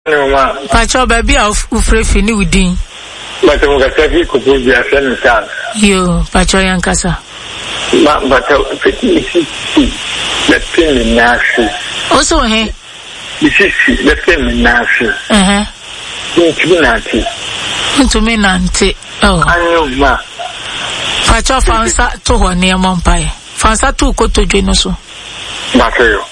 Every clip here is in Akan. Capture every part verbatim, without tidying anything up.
Pacho baby of ufrefi ni udin. But I'm going to say couple be a friend of Yo, Pacho yankasa. But but fifty that thing in Nasi. Also he. This is that thing in Nasi. Uh-huh. Into Nanti. Into me Nanti. Oh. I know ma. Pacho fansa to ho near Mompai. Fansa to ko to join so. Mateo.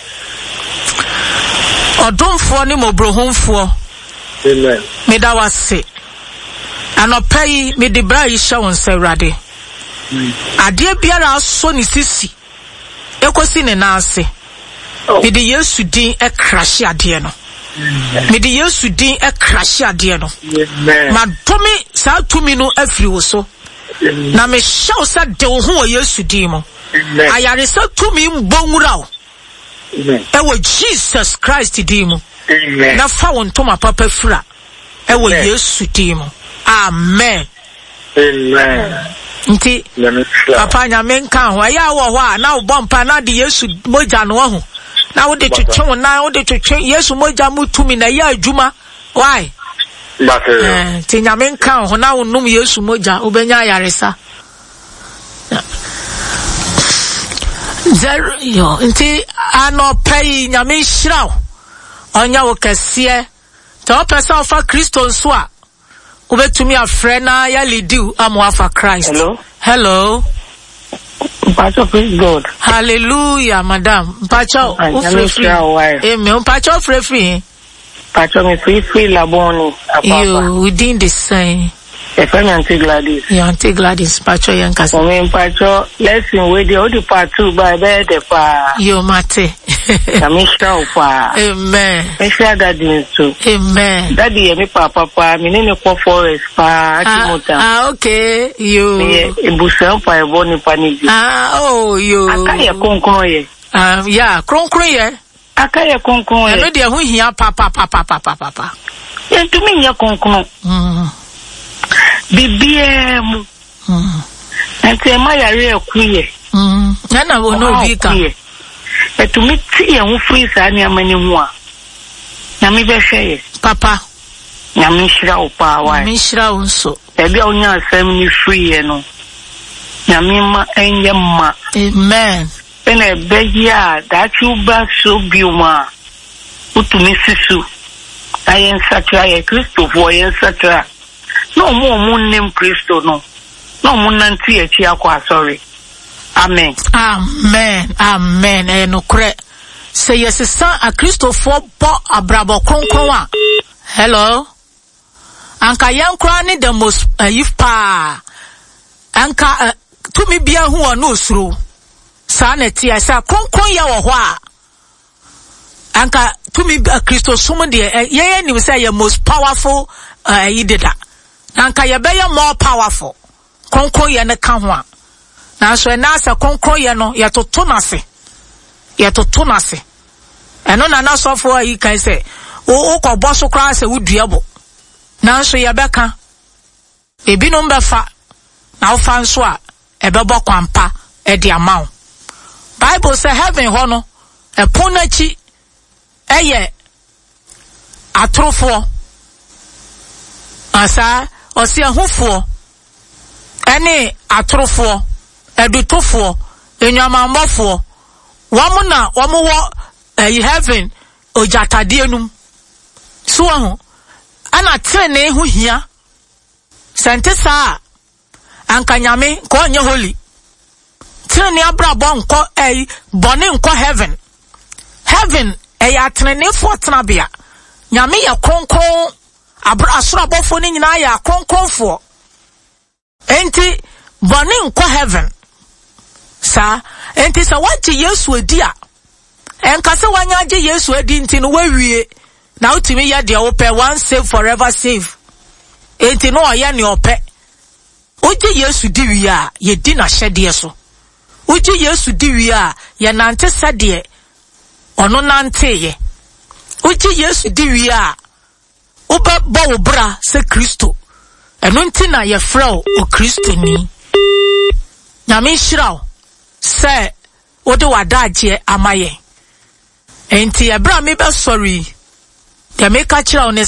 Odumfo ni mobrohomfo. Amen. Me da wase. Anopai me de bra yi hye won sewrade. Ade biara so ni sisi. Ekosi ne na ase. Me de Yesu din e crash ade no. Me de Yesu din e crash ade no. Amen. Ma domi sa tumi no afiri wo so. Na me hye sa de wo ho Yesu din mo. Amen. Ayare sa tumi mbonwura o. Amen. Ewo Jesus Christ dimu. Amen. Na fa won to ma papa fura. Ewo Yesu dimu. Amen. Amen. Nti papa nya menka ho ya wo ho a na wo bompa na de Yesu moja no ho. Na wo de twetwe na wo de twetwe Yesu moja mutumi na ya adwuma. Why? Mateo. Eh, ti nya menka ho na wo num Yesu moja obenya yaresa. Zero yo nti ano pay nyame hiraw onya wo kase to pesa of Kristo nso a obetumi afre na ya lidiu amo afa Christ. Hello. Hello. Pacho, praise God. Hallelujah, madam. Pacho, free free. Amen. Pacho free free. Pacho me free free laboni. You within the same. If I'm Auntie Gladys. Yeah, Auntie Gladys, Pacho Yankasa. I mean, Pacho, lesson with the other part two by bed, the pa. Yo, mate. I'm sure pa. Amen. I share that in too. Amen. Daddy, me papa, pa, me nene kwa forest pa. Ah, okay. Yo. Me, ibusa pa eboni paniji. Ah, oh, yo. Akaya konkron ye. Ah, yeah, konkron ye. Akaya konkron ye. Eno de hu hia pa pa pa pa pa pa pa. Ye to me ya konkron. Mm. Bibie mu. Mm. Ante ma yare akuye. Mm. Na na wo no bi ka. Etu mi ti ye hu free sa ni amani hu a. Na mi be hwe Papa. Na mi shira o pa wa. Mi shira wo so. E bia onya asem ni free ye no. Na mi ma enye ma. Amen. Ene be ya that you ba so biuma. Utumi sisu. Ayen satra ye Kristo fo yen satra. No more moon name Christo, no. No moon nanti echi akwa sorry. Amen. Amen. Amen. Eh no kre. Say yes son a Christo for bo abrabo kronkron. Hello. Anka yankra ni the most uh, if pa. Anka uh, to me bia hu ono suru. Sa na ti asa kronkron ya wo ho a. Anka to me uh, Christo sumo de uh, ye ye ni say ye most powerful uh, yideda. Nanka yebeye more powerful. Konkon ye ne ka ho a. Nanso na asa konkon ye no ye toto nase. Ye toto nase. Eno na na sofo ayi kan se o o ko boso kra se wuduabo. Nanso ye beka. Ebi no mbefa. Na ofa nso a ebebo kwampa e di amaw. Bible say heaven ho no e ponachi eye atrofo. Asa osi ahufo ene atrofo edutofo enwamambofo wamu na wamu wo eh, heaven ojatade enum so ahu ana trene ehu hia sente saa anka nyame ko onye holy trene abrabo nko eh bone nko heaven heaven eh ya trene fo tenabia nyame ya kronkron abra asura bofo ni nyina ya kronkronfo enti bone nko heaven sa enti sa waje Yesu edi a enka se wanya je Yesu edi nti no wawie na utimi ya de wo pe one save forever save enti no oya ne ope oje Yesu di wi a ye di na hyede so oje Yesu di wi a ye nante sade ono nante ye oje Yesu di wi a oba bo bra se Kristo eno nti na ye frao o Kristo ni nyame hyiraw se ode wadaje amaye enti ebra me be sorry de make a chira on